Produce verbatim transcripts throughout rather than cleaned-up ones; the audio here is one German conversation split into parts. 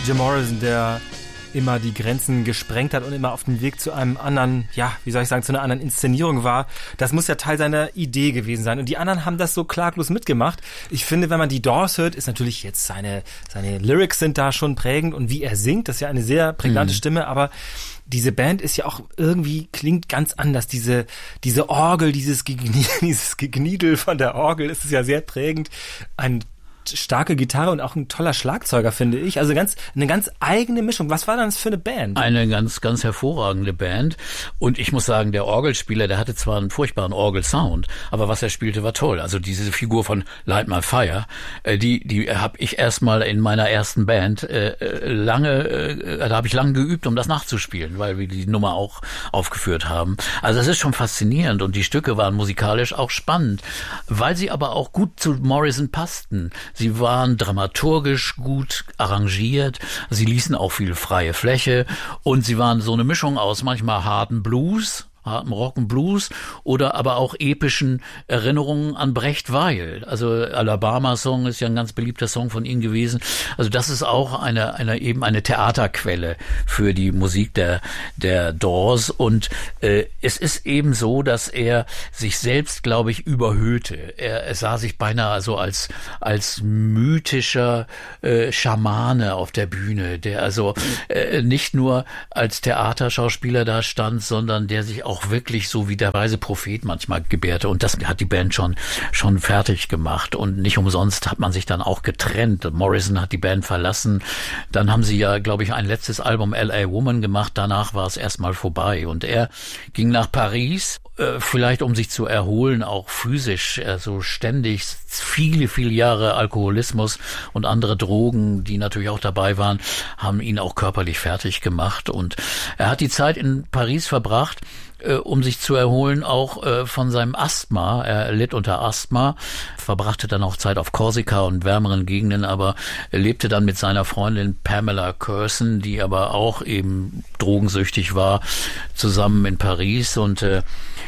Jim Morrison, der immer die Grenzen gesprengt hat und immer auf dem Weg zu einem anderen, ja, wie soll ich sagen, zu einer anderen Inszenierung war. Das muss ja Teil seiner Idee gewesen sein. Und die anderen haben das so klaglos mitgemacht. Ich finde, wenn man die Doors hört, ist natürlich jetzt seine, seine Lyrics sind da schon prägend und wie er singt, das ist ja eine sehr prägnante mhm. Stimme, aber diese Band ist ja auch irgendwie, klingt ganz anders. Diese, diese Orgel, dieses, Gegnie, dieses Gegniedel von der Orgel, ist es ja sehr prägend. Ein starke Gitarre und auch ein toller Schlagzeuger, finde ich. Also ganz eine ganz eigene Mischung. Was war das für eine Band? Eine ganz, ganz hervorragende Band. Und ich muss sagen, der Orgelspieler, der hatte zwar einen furchtbaren Orgelsound, aber was er spielte, war toll. Also diese Figur von Light My Fire, die die habe ich erstmal in meiner ersten Band äh, lange, äh, da habe ich lange geübt, um das nachzuspielen, weil wir die Nummer auch aufgeführt haben. Also es ist schon faszinierend und die Stücke waren musikalisch auch spannend, weil sie aber auch gut zu Morrison passten. Sie waren dramaturgisch gut arrangiert, sie ließen auch viel freie Fläche und sie waren so eine Mischung aus manchmal harten Blues, harten Rock und Blues oder aber auch epischen Erinnerungen an Brecht Weil. Also Alabama Song ist ja ein ganz beliebter Song von ihm gewesen. Also das ist auch eine, eine eben eine Theaterquelle für die Musik der, der Doors und äh, es ist eben so, dass er sich selbst, glaube ich, überhöhte. Er, er sah sich beinahe so als, als mythischer äh, Schamane auf der Bühne, der also äh, nicht nur als Theaterschauspieler da stand, sondern der sich auch wirklich so wie der weise Prophet manchmal gebährte. Und das hat die Band schon schon fertig gemacht. Und nicht umsonst hat man sich dann auch getrennt. Morrison hat die Band verlassen. Dann haben sie ja, glaube ich, ein letztes Album L A Woman gemacht. Danach war es erstmal vorbei. Und er ging nach Paris, äh, vielleicht um sich zu erholen, auch physisch. Also ständig viele, viele Jahre Alkoholismus und andere Drogen, die natürlich auch dabei waren, haben ihn auch körperlich fertig gemacht. Und er hat die Zeit in Paris verbracht, Äh, um sich zu erholen, auch äh, von seinem Asthma. Er litt unter Asthma, verbrachte dann auch Zeit auf Korsika und wärmeren Gegenden, aber er lebte dann mit seiner Freundin Pamela Curson, die aber auch eben drogensüchtig war, zusammen in Paris und äh,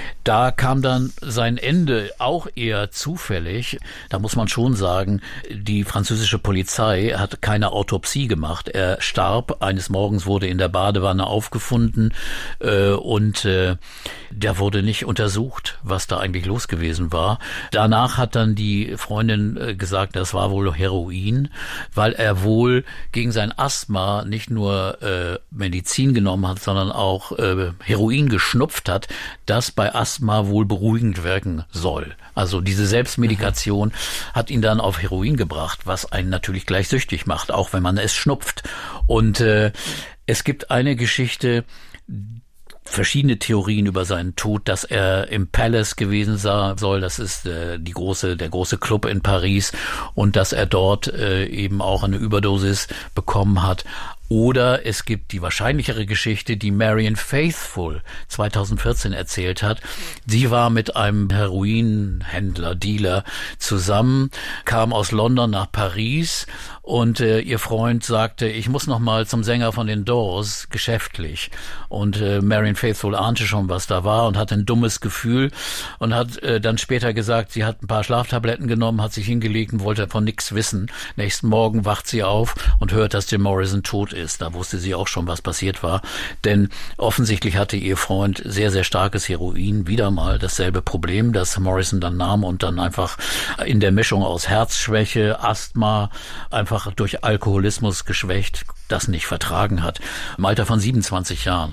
da kam dann sein Ende auch eher zufällig. Da muss man schon sagen, die französische Polizei hat keine Autopsie gemacht. Er starb, eines Morgens wurde in der Badewanne aufgefunden äh, und äh, der wurde nicht untersucht, was da eigentlich los gewesen war. Danach hat dann die Freundin äh, gesagt, das war wohl Heroin, weil er wohl gegen sein Asthma nicht nur äh, Medizin genommen hat, sondern auch äh, Heroin geschnupft hat, das bei Asthma wohl beruhigend wirken soll. Also diese Selbstmedikation mhm. hat ihn dann auf Heroin gebracht, was einen natürlich gleich süchtig macht, auch wenn man es schnupft. Und äh, es gibt eine Geschichte, verschiedene Theorien über seinen Tod, dass er im Palace gewesen sein soll, das ist äh, die große, der große Club in Paris, und dass er dort äh, eben auch eine Überdosis bekommen hat. Oder es gibt die wahrscheinlichere Geschichte, die Marianne Faithfull zweitausendvierzehn erzählt hat. Sie war mit einem Heroinhändler, Dealer zusammen, kam aus London nach Paris und äh, ihr Freund sagte, ich muss noch mal zum Sänger von den Doors, geschäftlich. Und äh, Marianne Faithfull ahnte schon, was da war und hatte ein dummes Gefühl und hat äh, dann später gesagt, sie hat ein paar Schlaftabletten genommen, hat sich hingelegt und wollte von nichts wissen. Nächsten Morgen wacht sie auf und hört, dass Jim Morrison tot ist. Ist. Da wusste sie auch schon, was passiert war. Denn offensichtlich hatte ihr Freund sehr, sehr starkes Heroin. Wieder mal dasselbe Problem, das Morrison dann nahm und dann einfach in der Mischung aus Herzschwäche, Asthma, einfach durch Alkoholismus geschwächt, das nicht vertragen hat. Im Alter von siebenundzwanzig Jahren.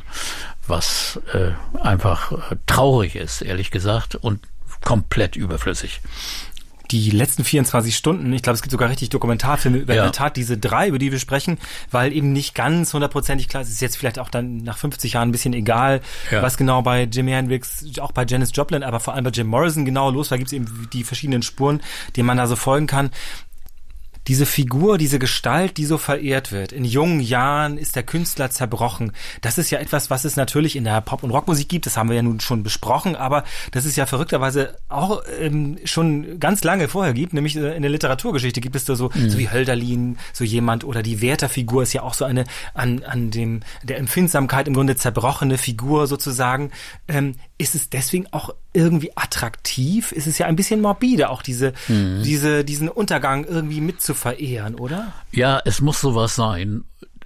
Was äh, einfach äh, traurig ist, ehrlich gesagt, und komplett überflüssig. Die letzten vierundzwanzig Stunden, ich glaube, es gibt sogar richtig Dokumentarfilme über ja. in der Tat diese drei, über die wir sprechen, weil eben nicht ganz hundertprozentig klar ist, es ist jetzt vielleicht auch dann nach fünfzig Jahren ein bisschen egal, ja. was genau bei Jimi Hendrix, auch bei Janis Joplin, aber vor allem bei Jim Morrison genau los war, gibt es eben die verschiedenen Spuren, denen man da so folgen kann. Diese Figur, diese Gestalt, die so verehrt wird. In jungen Jahren ist der Künstler zerbrochen. Das ist ja etwas, was es natürlich in der Pop- und Rockmusik gibt. Das haben wir ja nun schon besprochen. Aber das ist ja verrückterweise auch ähm, schon ganz lange vorher gibt. Nämlich in der Literaturgeschichte gibt es da so, mhm. so wie Hölderlin, so jemand. Oder die Werther-Figur ist ja auch so eine an an dem der Empfindsamkeit im Grunde zerbrochene Figur sozusagen. Ähm, ist es deswegen auch irgendwie attraktiv? Ist es ja ein bisschen morbide, auch diese, mhm. diese, diesen Untergang irgendwie mit zu verehren, oder? Ja, es muss sowas sein.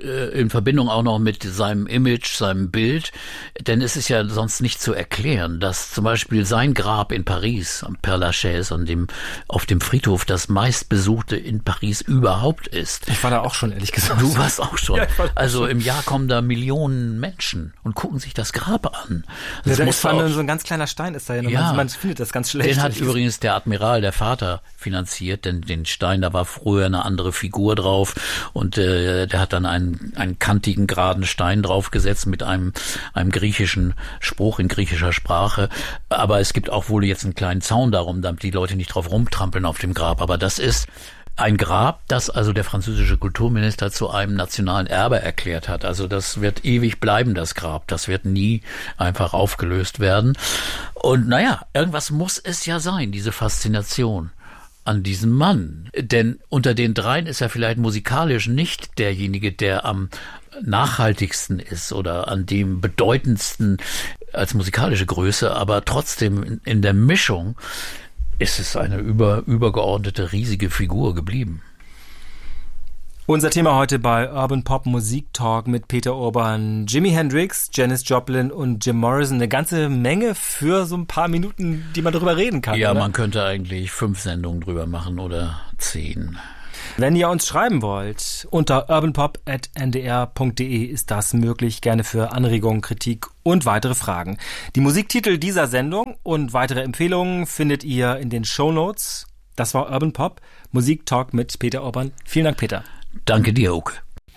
äh, in Verbindung auch noch mit seinem Image, seinem Bild, denn es ist ja sonst nicht zu erklären, dass zum Beispiel sein Grab in Paris, am Père Lachaise, an dem, auf dem Friedhof, das meistbesuchte in Paris überhaupt ist. Ich war da auch schon, ehrlich gesagt. Du warst auch schon. Ja, auch also schon. Im Jahr kommen da Millionen Menschen und gucken sich das Grab an. Das ja, da ist auch, so ein ganz kleiner Stein ist da ja, ja. Man, man findet das ganz schlecht. Den hat übrigens der Admiral, der Vater, finanziert, denn den Stein, da war früher eine andere Figur drauf und äh, der hat dann einen, einen kantigen, geraden Stein draufgesetzt mit einem, einem griechischen Spruch in griechischer Sprache. Aber es gibt auch wohl jetzt einen kleinen Zaun darum, damit die Leute nicht drauf rumtrampeln auf dem Grab. Aber das ist ein Grab, das also der französische Kulturminister zu einem nationalen Erbe erklärt hat. Also das wird ewig bleiben, das Grab. Das wird nie einfach aufgelöst werden. Und naja, irgendwas muss es ja sein, diese Faszination an diesem Mann. Denn unter den dreien ist er vielleicht musikalisch nicht derjenige, der am nachhaltigsten ist oder an dem bedeutendsten als musikalische Größe, aber trotzdem in, in der Mischung ist es eine über, übergeordnete riesige Figur geblieben. Unser Thema heute bei Urban Pop Musik Talk mit Peter Urban, Jimi Hendrix, Janis Joplin und Jim Morrison. Eine ganze Menge für so ein paar Minuten, die man darüber reden kann. Ja, oder? Man könnte eigentlich fünf Sendungen drüber machen oder zehn. Wenn ihr uns schreiben wollt, unter urbanpop at n d r punkt d e ist das möglich. Gerne für Anregungen, Kritik und weitere Fragen. Die Musiktitel dieser Sendung und weitere Empfehlungen findet ihr in den Shownotes. Das war Urban Pop Musik Talk mit Peter Urban. Vielen Dank, Peter. Danke dir, Uke.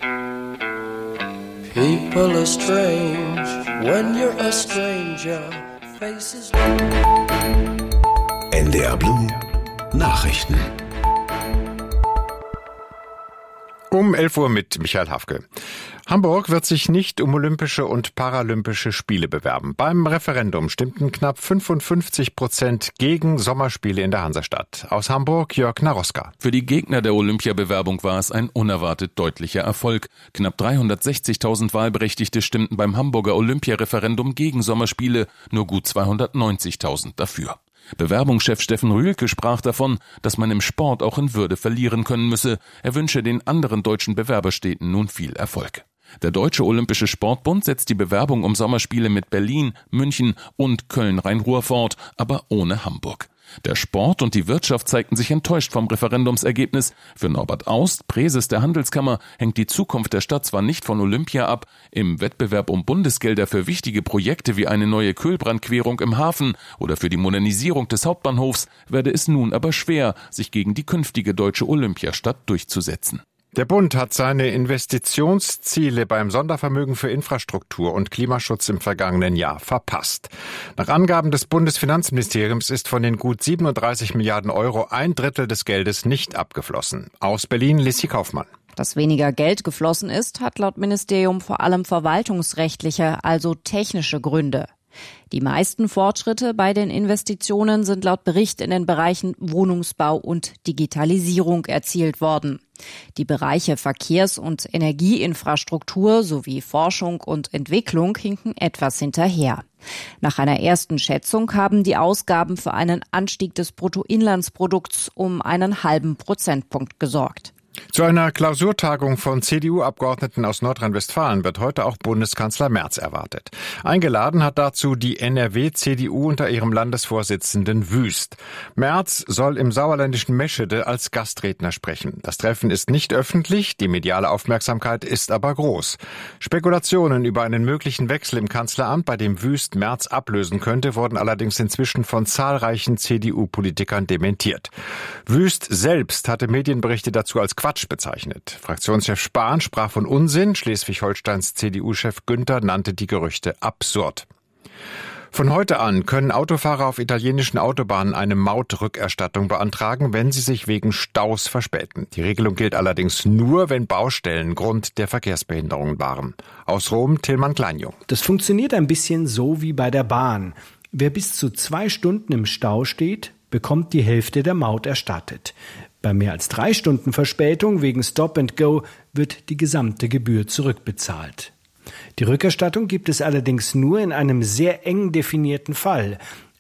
People are strange when you're a stranger. Faces. N D R Blue Nachrichten. Um elf Uhr mit Michael Hafke. Hamburg wird sich nicht um Olympische und Paralympische Spiele bewerben. Beim Referendum stimmten knapp fünfundfünfzig Prozent gegen Sommerspiele in der Hansestadt. Aus Hamburg Jörg Naroska. Für die Gegner der Olympiabewerbung war es ein unerwartet deutlicher Erfolg. Knapp dreihundertsechzigtausend Wahlberechtigte stimmten beim Hamburger Olympiareferendum gegen Sommerspiele, nur gut zweihundertneunzigtausend dafür. Bewerbungschef Steffen Rühlke sprach davon, dass man im Sport auch in Würde verlieren können müsse. Er wünsche den anderen deutschen Bewerberstädten nun viel Erfolg. Der Deutsche Olympische Sportbund setzt die Bewerbung um Sommerspiele mit Berlin, München und Köln-Rhein-Ruhr fort, aber ohne Hamburg. Der Sport und die Wirtschaft zeigten sich enttäuscht vom Referendumsergebnis. Für Norbert Aust, Präses der Handelskammer, hängt die Zukunft der Stadt zwar nicht von Olympia ab. Im Wettbewerb um Bundesgelder für wichtige Projekte wie eine neue Kölbrandquerung im Hafen oder für die Modernisierung des Hauptbahnhofs werde es nun aber schwer, sich gegen die künftige deutsche Olympiastadt durchzusetzen. Der Bund hat seine Investitionsziele beim Sondervermögen für Infrastruktur und Klimaschutz im vergangenen Jahr verpasst. Nach Angaben des Bundesfinanzministeriums ist von den gut siebenunddreißig Milliarden Euro ein Drittel des Geldes nicht abgeflossen. Aus Berlin Lissi Kaufmann. Dass weniger Geld geflossen ist, hat laut Ministerium vor allem verwaltungsrechtliche, also technische Gründe. Die meisten Fortschritte bei den Investitionen sind laut Bericht in den Bereichen Wohnungsbau und Digitalisierung erzielt worden. Die Bereiche Verkehrs- und Energieinfrastruktur sowie Forschung und Entwicklung hinken etwas hinterher. Nach einer ersten Schätzung haben die Ausgaben für einen Anstieg des Bruttoinlandsprodukts um einen halben Prozentpunkt gesorgt. Zu einer Klausurtagung von C D U-Abgeordneten aus Nordrhein-Westfalen wird heute auch Bundeskanzler Merz erwartet. Eingeladen hat dazu die N R W-C D U unter ihrem Landesvorsitzenden Wüst. Merz soll im sauerländischen Meschede als Gastredner sprechen. Das Treffen ist nicht öffentlich, die mediale Aufmerksamkeit ist aber groß. Spekulationen über einen möglichen Wechsel im Kanzleramt, bei dem Wüst Merz ablösen könnte, wurden allerdings inzwischen von zahlreichen C D U-Politikern dementiert. Wüst selbst hatte Medienberichte dazu als Quatsch bezeichnet. Fraktionschef Spahn sprach von Unsinn, Schleswig-Holsteins C D U-Chef Günther nannte die Gerüchte absurd. Von heute an können Autofahrer auf italienischen Autobahnen eine Mautrückerstattung beantragen, wenn sie sich wegen Staus verspäten. Die Regelung gilt allerdings nur, wenn Baustellen Grund der Verkehrsbehinderungen waren. Aus Rom Tillmann Kleinjung. Das funktioniert ein bisschen so wie bei der Bahn. Wer bis zu zwei Stunden im Stau steht, bekommt die Hälfte der Maut erstattet. Bei mehr als drei Stunden Verspätung wegen Stop and Go wird die gesamte Gebühr zurückbezahlt. Die Rückerstattung gibt es allerdings nur in einem sehr eng definierten Fall,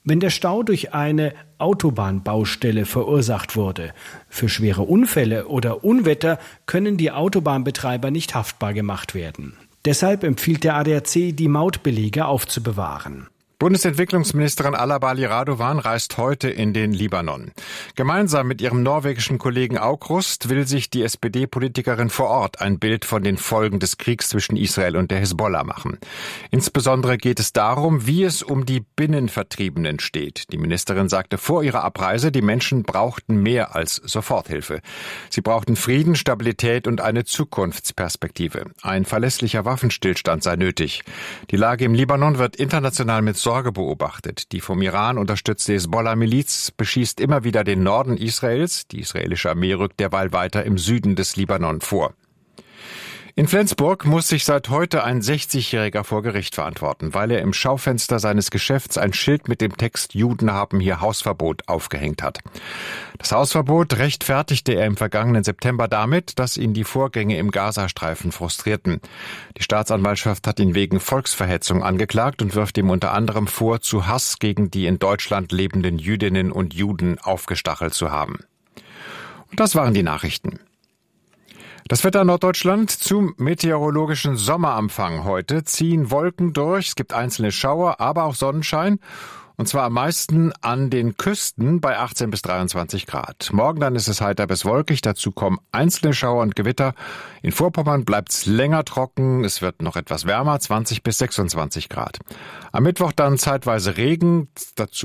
wenn der Stau durch eine Autobahnbaustelle verursacht wurde. Für schwere Unfälle oder Unwetter können die Autobahnbetreiber nicht haftbar gemacht werden. Deshalb empfiehlt der A D A C, die Mautbelege aufzubewahren. Bundesentwicklungsministerin Alabali Radovan reist heute in den Libanon. Gemeinsam mit ihrem norwegischen Kollegen Aukrust will sich die S P D-Politikerin vor Ort ein Bild von den Folgen des Kriegs zwischen Israel und der Hisbollah machen. Insbesondere geht es darum, wie es um die Binnenvertriebenen steht. Die Ministerin sagte vor ihrer Abreise, die Menschen brauchten mehr als Soforthilfe. Sie brauchten Frieden, Stabilität und eine Zukunftsperspektive. Ein verlässlicher Waffenstillstand sei nötig. Die Lage im Libanon wird international mit Sorge beobachtet. Die vom Iran unterstützte Hisbollah-Miliz beschießt immer wieder den Norden Israels. Die israelische Armee rückt derweil weiter im Süden des Libanon vor. In Flensburg muss sich seit heute ein sechzigjähriger vor Gericht verantworten, weil er im Schaufenster seines Geschäfts ein Schild mit dem Text „Juden haben hier Hausverbot" aufgehängt hat. Das Hausverbot rechtfertigte er im vergangenen September damit, dass ihn die Vorgänge im Gazastreifen frustrierten. Die Staatsanwaltschaft hat ihn wegen Volksverhetzung angeklagt und wirft ihm unter anderem vor, zu Hass gegen die in Deutschland lebenden Jüdinnen und Juden aufgestachelt zu haben. Und das waren die Nachrichten. Das Wetter in Norddeutschland zum meteorologischen Sommeranfang heute. Ziehen Wolken durch, es gibt einzelne Schauer, aber auch Sonnenschein. Und zwar am meisten an den Küsten bei achtzehn bis dreiundzwanzig Grad. Morgen dann ist es heiter bis wolkig, dazu kommen einzelne Schauer und Gewitter. In Vorpommern bleibt es länger trocken, es wird noch etwas wärmer, zwanzig bis sechsundzwanzig Grad. Am Mittwoch dann zeitweise Regen, dazu